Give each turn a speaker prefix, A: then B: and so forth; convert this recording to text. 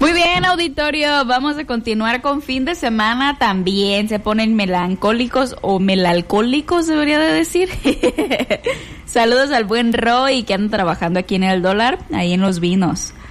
A: Muy bien, auditorio, vamos a continuar con fin de semana. También se ponen melancólicos o melalcohólicos, debería de decir. Saludos al buen Roy, que anda trabajando aquí en El Dólar, ahí en Los Vinos.